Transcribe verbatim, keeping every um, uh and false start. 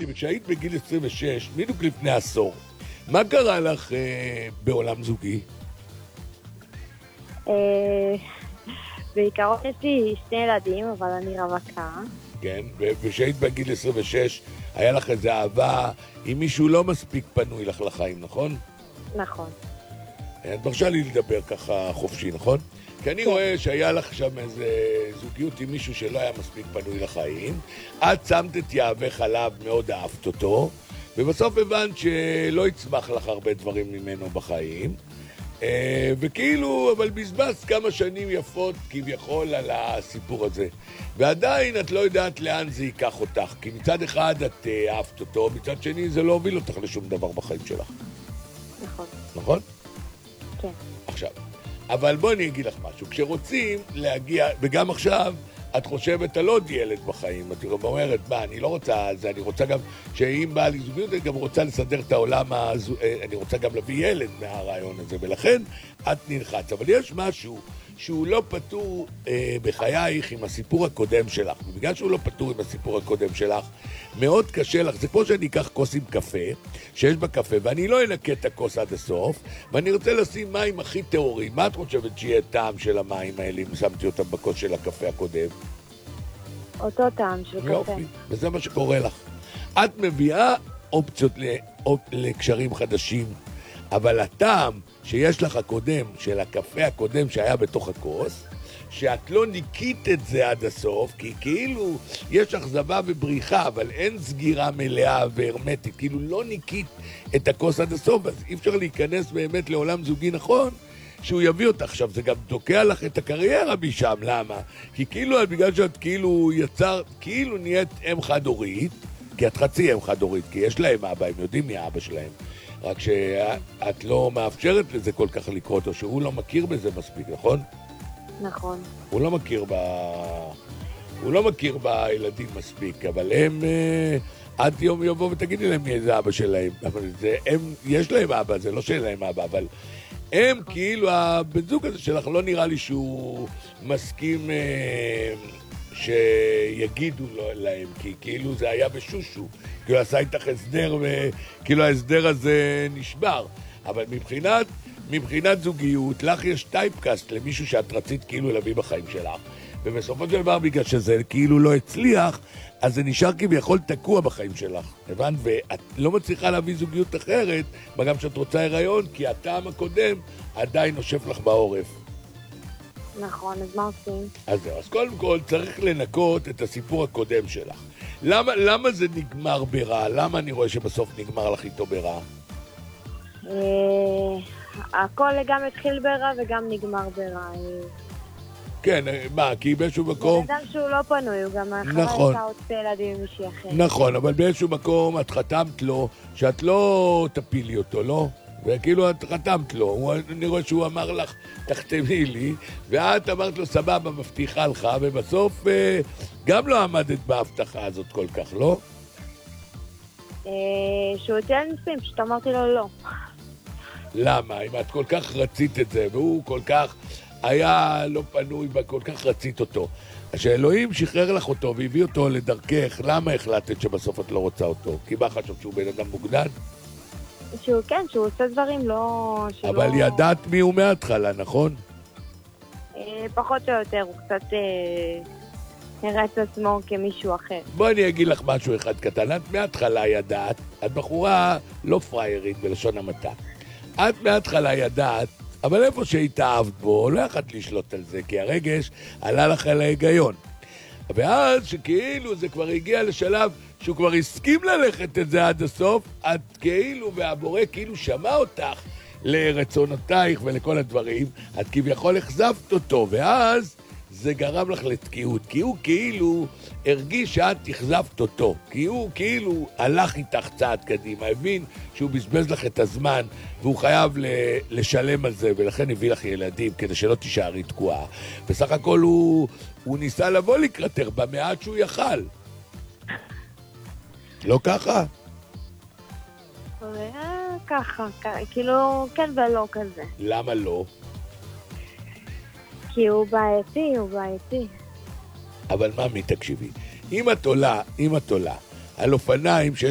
לי, כשהיית בגיל עשרים ושש, בדיוק לפני עשור, מה קרה לך אה, בעולם זוגי? אה, בעיקרון יש לי שני ילדים, אבל אני רווקה. כן, וכשהיית בגיל עשרים ושש, היה לך איזו אהבה עם מישהו לא מספיק פנוי לך לחיים, נכון? נכון. את מרשה לי לדבר ככה חופשי, נכון? כי אני רואה שהיה לך שם איזו זוגיות עם מישהו שלא היה מספיק פנוי לחיים, את שמת את יהבך עליו, מאוד אהבת אותו, ובסוף הבנת שלא יצמח לך הרבה דברים ממנו בחיים, וכאילו, אבל בזבז כמה שנים יפות כביכול על הסיפור הזה. ועדיין את לא יודעת לאן זה ייקח אותך, כי מצד אחד את אהבת אותו, מצד שני זה לא הוביל אותך לשום דבר בחיים שלך. נכון. נכון? כן. עכשיו, אבל בואי אני אגיד לך משהו, כשרוצים להגיע, וגם עכשיו, את חושבת על עוד ילד בחיים, את אומרת, מה, אני לא רוצה זה, אני רוצה גם, שאם באה לי זוגיות, אני גם רוצה לסדר את העולם, הזו, אני רוצה גם להביא ילד מהרעיון הזה, ולכן את נלחץ. אבל יש משהו שהוא לא פתור אה, בחייך עם הסיפור הקודם שלך, ובגלל שהוא לא פתור עם הסיפור הקודם שלך, מאוד קשה לך, זה כמו שאני אקח כוס עם קפה, שיש בה קפה, ואני לא אנקה את הכוס עד הסוף, ואני רוצה לשים מים הכי טהורים. מה את חושבת שיהיה טעם של המים האלה אם שמתי אותם בכוס של הקפה הקודם? אותו טעם של קפה. יופי, וזה מה שקורה לך. את מביאה אופציות לקשרים חדשים, אבל הטעם שיש לך הקודם, של הקפה הקודם שהיה בתוך הכוס, שאת לא ניקית את זה עד הסוף, כי כאילו יש אכזבה ובריחה, אבל אין סגירה מלאה והרמטית, כאילו לא ניקית את הכוס עד הסוף, אז אי אפשר להיכנס באמת לעולם זוגי נכון, שהוא יביא אותך. עכשיו, זה גם תוקע לך את הקריירה משם, למה? כי כאילו, בגלל שאת כאילו יצר, כאילו נהיית אם חד-הורית, כי את חצי אם חד-הורית, כי יש להם אבא, הם יודעים מי האבא שלהם, רק שאת לא מאפשרת לזה כל כך לקרות, או שהוא לא מכיר בזה מספיק, נכון? נכון. הוא לא מכיר ב... הוא לא מכיר בילדים מספיק, אבל הם... עד יום יבוא ותגידי להם מי זה אבא שלהם. אבל זה, הם, יש להם אבא, זה לא שאין להם אבא, אבל הם כאילו, הבן זוג הזה שלך לא נראה לי שהוא מסכים אה, שיגידו להם, כי כאילו זה היה בשושו, כאילו עשה איתך הסדר וכאילו ההסדר הזה נשבר. אבל מבחינת, מבחינת זוגיות, לך יש טייפקאסט למישהו שאת רצית כאילו להביא בחיים שלך. ובסופו של דבר, בגלל שזה כאילו לא הצליח, אז זה נשאר כביכול תקוע בחיים שלך, הבנת? ואת לא מצליחה להביא זוגיות אחרת, וגם שאת רוצה הריון, כי הטעם הקודם עדיין נושף לך בעורף. נכון, אז מה עושים? אז זהו, אז קודם כל צריך לנקות את הסיפור הקודם שלך. למה, למה זה נגמר ברע? למה אני רואה שבסוף נגמר לך איתו ברע? הכל גם התחיל ברע וגם נגמר ברע. כן, מה, כי באיזשהו מקום... זה אדם שהוא לא פנוי, הוא גם אחרי נכון. הייתה עוד שתי ילדים עם מישהי אחרת. נכון, אבל באיזשהו מקום את חתמת לו שאת לא תפילי אותו, לא? וכאילו את חתמת לו, הוא, אני רואה שהוא אמר לך, תחתמי לי, ואת אמרת לו, סבבה, מבטיחה לך, ובסוף אה, גם לא עמדת בהבטחה הזאת כל כך, לא? אה, שהוא יוצא לניסים, פשוט אמרתי לו לא. למה? אם את כל כך רצית את זה, והוא כל כך... היה לא פנוי, כל כך רצית אותו. שאלוהים שחרר לך אותו והביא אותו לדרכך, למה החלטת שבסוף את לא רוצה אותו? כי מה חשבת שהוא בן אדם מוגדל? שהוא כן, שהוא עושה דברים לא... אבל שלא... ידעת מי הוא מההתחלה, נכון? אה, פחות או יותר, הוא קצת אה, הראה את עצמו כמישהו אחר. בואי אני אגיד לך משהו אחד קטן. את מההתחלה ידעת, את בחורה לא פריירית בלשון המעטה. את מההתחלה ידעת, אבל איפה שהתאהבת בו, לא יכולת לשלוט על זה, כי הרגש עלה לך על ההיגיון. ואז שכאילו זה כבר הגיע לשלב שהוא כבר הסכים ללכת את זה עד הסוף, את כאילו, והבורא כאילו שמע אותך לרצונותייך ולכל הדברים, את כביכול החזבת אותו, ואז זה גרם לך לתקיעות, כי הוא כאילו הרגיש שאת החזבת אותו, כי הוא כאילו הלך איתך צעד קדימה, הבין שהוא בזבז לך את הזמן, והוא חייב לשלם על זה, ולכן הביא לך ילדים, כדי שלא תישארי תקועה. בסך הכל הוא, הוא ניסה לבוא לקראתך במעט שהוא יכל. לא ככה? ככה, כאילו כן ולא כזה. למה לא? כי הוא בעייתי, הוא בעייתי. אבל מה, מי תקשיבי? אם את עולה, אם את עולה, על אופניים ש...